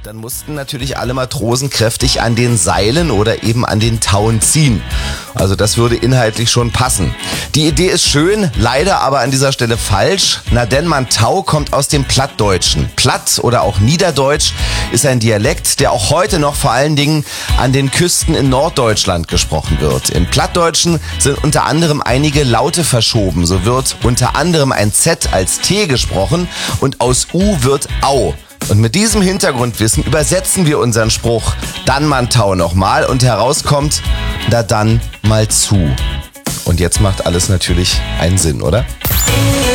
dann mussten natürlich alle Matrosen kräftig an den Seilen oder eben an den Tauen ziehen. Also das würde inhaltlich schon passen. Die Idee ist schön, leider aber an dieser Stelle falsch. Na denn man Tau kommt aus dem Plattdeutschen. Platt oder auch Niederdeutsch ist ein Dialekt, der auch heute noch vor allen Dingen an den Küsten in Norddeutschland gesprochen wird. Im Plattdeutschen sind unter anderem einige Laute verschoben. So wird unter anderem ein Z als T gesprochen und aus U wird Au. Und mit diesem Hintergrundwissen übersetzen wir unseren Spruch dann man Tau nochmal und herauskommt, da dann mal zu. Und jetzt macht alles natürlich einen Sinn, oder?